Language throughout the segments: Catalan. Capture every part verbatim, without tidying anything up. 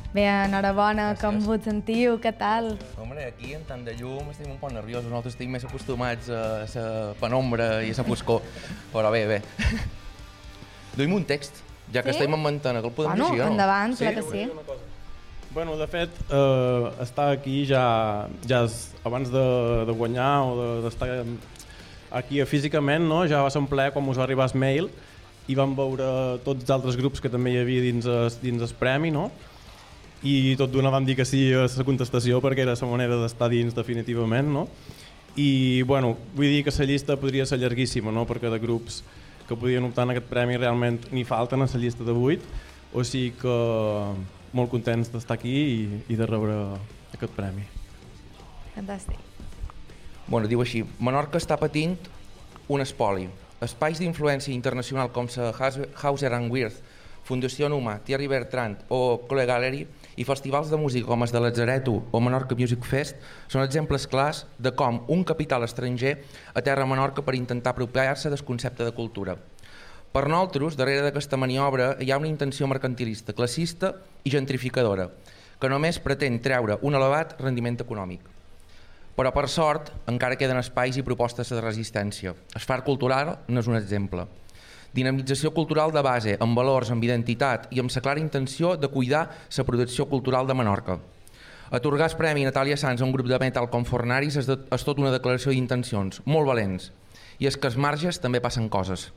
Bé, enhorabona, com vos sentiu, què tal? Home, aquí en tant de llum estem un poc nerviosos, nosaltres estem més acostumats a la penombra i a la foscor, però bé, bé. Duim un text, ja que sí? estem en mantena, que el podem bueno, llegir, no? Endavant, sí? clar que sí. Bueno, de fet, eh, estar aquí ja, ja és, abans de, de guanyar o d'estar de, aquí físicament, no? Ja va ser un plaer quan us va arribar el mail i vam veure tots els altres grups que també hi havia dins el, dins el premi, no? I tot d'una vam dir que sí a la contestació perquè era la manera d'estar dins definitivament, no? I bueno, vull dir que la llista podria ser llarguíssima, no? Perquè de grups que podien optar en aquest premi realment n'hi falten a la llista de vuit, o sigui que molt contents d'estar aquí i, i de rebre aquest premi. Fantàstic. Bueno, diu així, Menorca està patint un espoli. Espais d'influència internacional com la Hauser and Wirth, Fundació Numa, Thierry Bertrand o Chloe Gallery i festivals de música com els de Lazareto o Menorca Music Fest són exemples clars de com un capital estranger aterra a Menorca per intentar apropiar-se del concepte de cultura. Per nosaltres, darrere d'aquesta maniobra hi ha una intenció mercantilista, classista i gentrificadora, que només pretén treure un elevat rendiment econòmic. Però per sort encara queden espais i propostes de resistència. El Far Cultural n'és un exemple. Dinamització cultural de base, amb valors, amb identitat i amb la clara intenció de cuidar la producció cultural de Menorca. Atorgar el Premi Natàlia Sans a un grup de metal com Fornaris és, de, és tot una declaració d'intencions, molt valents. I és que als marges també passen coses.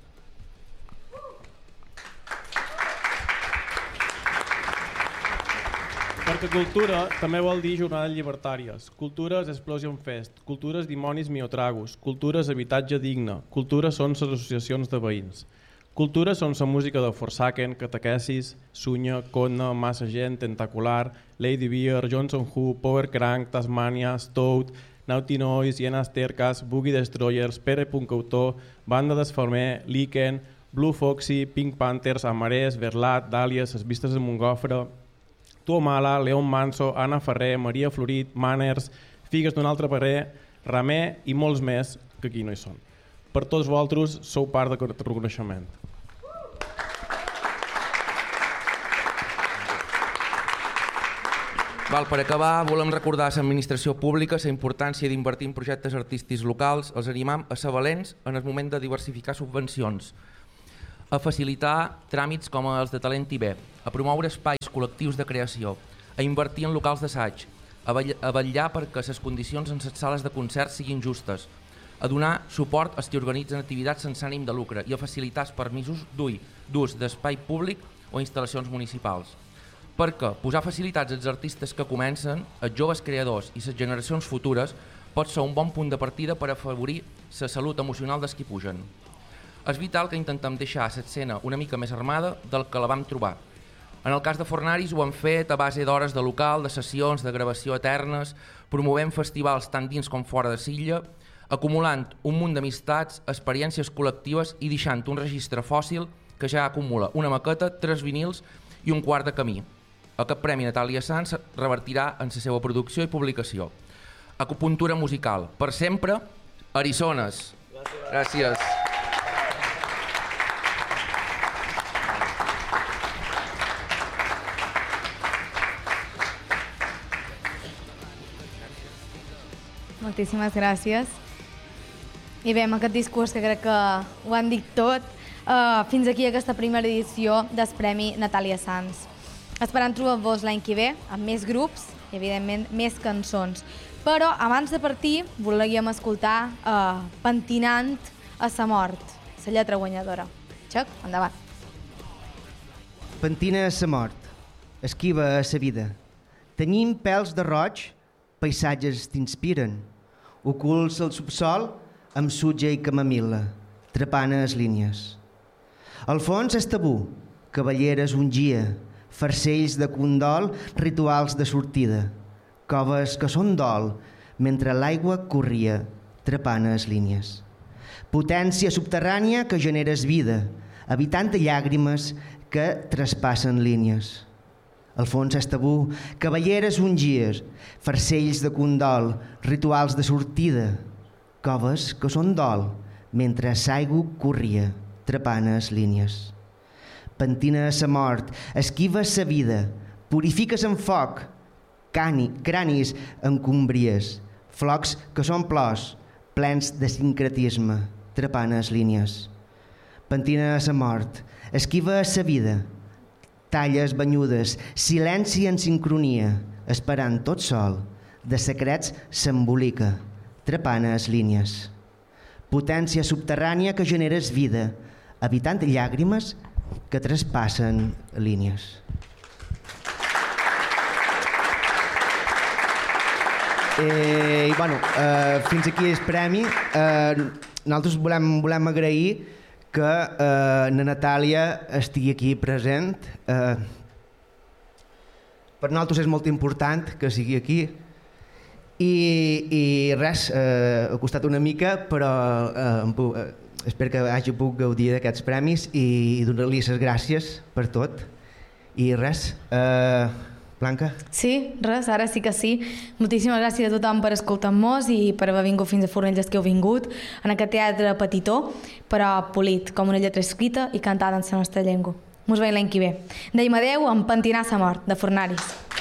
Perquè cultura també vol dir jornades llibertàries. Cultura és Explosion Fest, cultura és Dimonis Miotragus, cultura és Habitatge Digne, cultura són les associacions de veïns. Cultura són la música de Forsaken, Catequesis, Sunya, Conna, Massa Gent, Tentacular, Lady Beer, Johnson Who, Power Crank, Tasmania, Stout, Naughty Noise, Iena Sterkas, Boogie Destroyers, Pere Puncautor, Banda d'Esfermer, Liken, Blue Foxy, Pink Panthers, Amarès, Verlat, Dàlies, Les Vistes de Montgofre, Tuomala, Leon Manso, Anna Ferrer, Maria Florit, Manners, Figues d'un altre parer, Ramé i molts més que aquí no hi són. Per tots vosaltres sou part d'aquest reconeixement. Val, per acabar, volem recordar a l'administració pública la importància d'invertir en projectes artístics locals. Els animam a ser valents en el moment de diversificar subvencions, a facilitar tràmits com els de Talent I B, a promoure espais col·lectius de creació, a invertir en locals d'assaig, a vetllar perquè les condicions en les sales de concerts siguin justes, a donar suport als que organitzen activitats sense ànim de lucre i a facilitar els permisos d'ús d'espai públic o instal·lacions municipals. Perquè posar facilitats als artistes que comencen, als joves creadors i les generacions futures pot ser un bon punt de partida per afavorir la salut emocional dels qui pugen. És vital que intentem deixar l'escena una mica més armada del que la vam trobar. En el cas de Fornaris ho hem fet a base d'hores de local, de sessions, de gravació eternes, promovent festivals tant dins com fora de Silla, acumulant un munt d'amistats, experiències col·lectives i deixant un registre fòssil que ja acumula una maqueta, tres vinils i un quart de camí. Aquest Premi Natàlia Sans revertirà en la seva producció i publicació. Acupuntura musical. Per sempre, Arizones. Gràcies. Moltíssimes gràcies. I bé, amb aquest discurs que crec que ho han dit tot, uh, fins aquí aquesta primera edició del Premi Natàlia Sans. Esperant trobar-vos l'any que ve amb més grups i, evidentment, més cançons. Però abans de partir volíem escoltar uh, Pentinant a sa mort, la lletra guanyadora. Xuc, endavant. Pentina a sa mort, esquiva a sa vida. Tenyim pèls de roig, paisatges t'inspiren. Ocults al subsol amb sutge i camamil·la, trepant les línies. Al fons és tabú, cavalleres ungia, farcells de condol, rituals de sortida, coves que són dol, mentre l'aigua corria, trepant les línies. Potència subterrània que generes vida, habitant de llàgrimes que traspassen línies. Al fons és tabú, cavalleres ungies, farcells de condol, rituals de sortida, coves que són dol, mentre l'aigua corria, trepant les línies. Pentina a sa mort, esquiva sa vida, Purifiques en foc, cani, cranis en cúmbries, flocs que són plors, plens de sincretisme, trepant les línies. Pentina a la mort, esquiva a la vida, talles banyudes, silenci en sincronia, esperant tot sol, de secrets s'embolica, trepant les línies. Potència subterrània que generes vida, evitant llàgrimes que traspassen línies. Eh, i bueno, eh, fins aquí el premi. Eh, nosaltres volem, volem agrair que eh, la Natàlia estigui aquí present. Eh, per nosaltres és molt important que sigui aquí. I, i res, eh, ha costat una mica, però eh, puc, eh, espero que hagi pogut gaudir d'aquests premis i, i donar-li les gràcies per tot. I res... Eh, Blanca? Sí, res, ara sí que sí. Moltíssimes gràcies a tothom per escoltar-nos i per haver vingut fins a Fornells que heu vingut en aquest teatre petitó, però polit, com una lletra escrita i cantada en la nostra llengua. Mos veiem l'any que ve. Deim adeu amb Pentinar sa mort, de Fornaris.